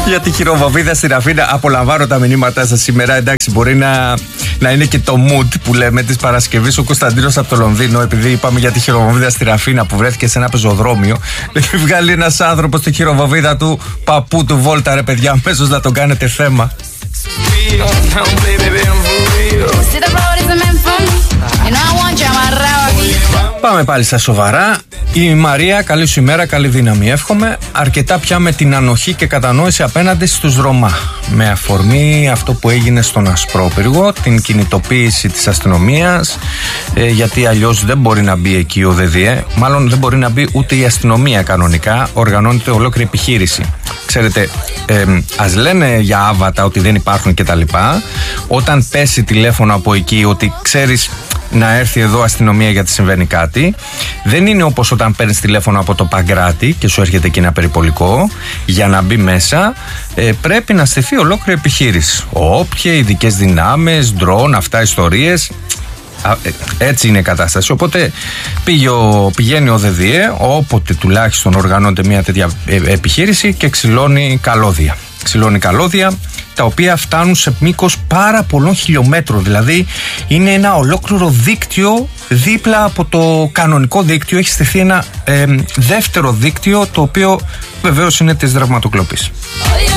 Για τη χειροβοβίδα στη Ραφίνα. Απολαμβάνω τα μηνύματά σας σήμερα. Εντάξει, μπορεί να είναι και το mood που λέμε της Παρασκευής. Ο Κωνσταντίνος από το Λονδίνο, επειδή είπαμε για τη χειροβοβίδα στη Ραφίνα που βρέθηκε σε ένα πεζοδρόμιο, έχει βγάλει ένας άνθρωπος τη χειροβοβίδα του παππού του Βόλτα, ρε παιδιά, αμέσως να τον κάνετε θέμα. Πάμε πάλι στα σοβαρά. Η Μαρία, καλή σου ημέρα, καλή δύναμη εύχομαι. Αρκετά πια με την ανοχή και κατανόηση απέναντι στους Ρωμά. Με αφορμή αυτό που έγινε στον Ασπρόπυργο, την κινητοποίηση της αστυνομίας, γιατί αλλιώς δεν μπορεί να μπει εκεί ο ΔΔΕ. Μάλλον δεν μπορεί να μπει ούτε η αστυνομία κανονικά. Οργανώνεται ολόκληρη επιχείρηση. Ξέρετε, ας λένε για άβατα ότι δεν υπάρχουν κτλ. Όταν πέσει τηλέφωνο από εκεί ότι ξέρεις να έρθει εδώ αστυνομία γιατί συμβαίνει κάτι, δεν είναι όπως όταν παίρνεις τηλέφωνο από το Παγκράτη και σου έρχεται εκεί ένα περιπολικό. Για να μπει μέσα πρέπει να στηθεί ολόκληρη επιχείρηση. Όποιοι ειδικές δυνάμεις, ντρόν, αυτά ιστορίες. Έτσι είναι η κατάσταση. Οπότε πηγαίνει ο ΔΔΕ, όποτε τουλάχιστον οργανώνεται μια τέτοια επιχείρηση, και ξυλώνει καλώδια. Ξυλώνει καλώδια τα οποία φτάνουν σε μήκος πάρα πολλών χιλιόμετρων. Δηλαδή είναι ένα ολόκληρο δίκτυο. Δίπλα από το κανονικό δίκτυο έχει στηθεί ένα δεύτερο δίκτυο, το οποίο βεβαίως είναι της δραματοκλοπής.